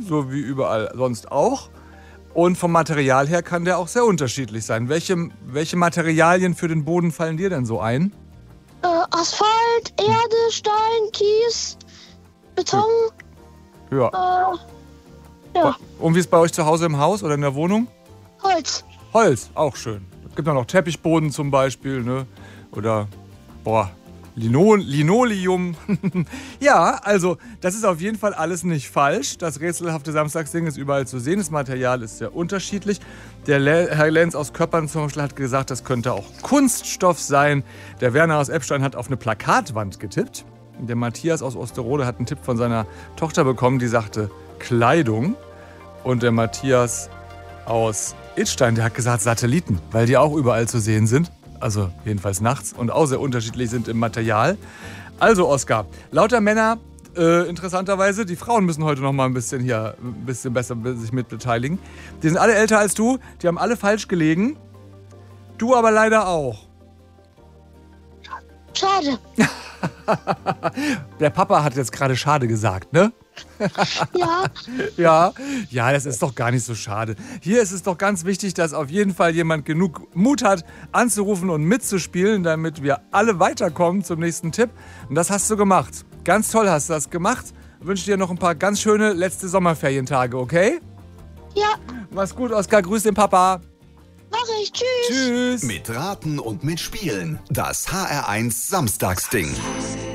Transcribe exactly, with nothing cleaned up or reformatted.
so wie überall sonst auch. Und vom Material her kann der auch sehr unterschiedlich sein. Welche, welche Materialien für den Boden fallen dir denn so ein? Äh, Asphalt, Erde, Stein, Kies, Beton. Ja. Äh, ja. Und wie ist es bei euch zu Hause im Haus oder in der Wohnung? Holz. Holz, auch schön. Es gibt auch noch Teppichboden zum Beispiel, ne? Oder, boah, Lino Linoleum. Ja, also, das ist auf jeden Fall alles nicht falsch. Das rätselhafte Samstagsding ist überall zu sehen. Das Material ist sehr unterschiedlich. Der Le Herr Lenz aus Köppern zum Beispiel hat gesagt, das könnte auch Kunststoff sein. Der Werner aus Eppstein hat auf eine Plakatwand getippt. Der Matthias aus Osterode hat einen Tipp von seiner Tochter bekommen, die sagte Kleidung. Und der Matthias aus Idstein, der hat gesagt Satelliten, weil die auch überall zu sehen sind. Also jedenfalls nachts und auch sehr unterschiedlich sind im Material. Also Oskar, lauter Männer, äh, interessanterweise, die Frauen müssen heute noch mal ein bisschen hier, ein bisschen besser sich mit beteiligen. Die sind alle älter als du, die haben alle falsch gelegen. Du aber leider auch. Schade. Der Papa hat jetzt gerade schade gesagt, ne? Ja. Ja, ja, das ist doch gar nicht so schade. Hier ist es doch ganz wichtig, dass auf jeden Fall jemand genug Mut hat, anzurufen und mitzuspielen, damit wir alle weiterkommen zum nächsten Tipp. Und das hast du gemacht. Ganz toll hast du das gemacht. Ich wünsche dir noch ein paar ganz schöne letzte Sommerferientage, okay? Ja. Mach's gut, Oskar. Grüß den Papa. Mach ich. Tschüss. Tschüss. Mit Raten und mit Spielen. Das H R eins Samstagsding.